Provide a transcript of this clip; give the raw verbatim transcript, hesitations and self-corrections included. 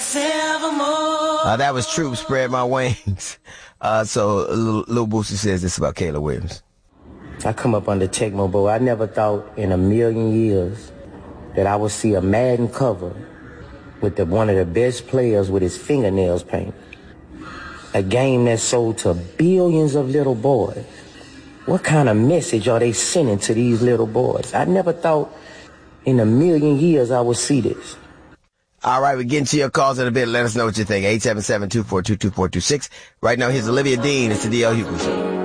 Uh, that was Troop, Spread My Wings. Uh, so Lil, Lil Boosie says this about Caleb Williams. I come up under Tecmo Bowl. I never thought in a million years that I would see a Madden cover with the, one of the best players with his fingernails painted. A game that sold to billions of little boys. What kind of message are they sending to these little boys? I never thought in a million years I would see this. All right, we're getting to your calls in a bit. Let us know what you think. eight seven seven, two four two, two four two six. Right now, here's Olivia Dean. It's the D L Hughley Show.